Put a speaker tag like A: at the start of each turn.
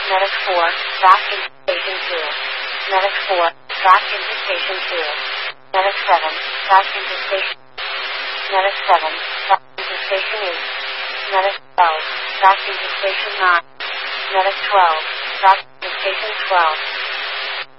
A: Medic 4, back into Station 2. Medic 4, back into Station 2. Medic 7, back into Station. Medic 7, back into Station 8. Medic 12, back into Station 9. Medic 12, back into Station 12.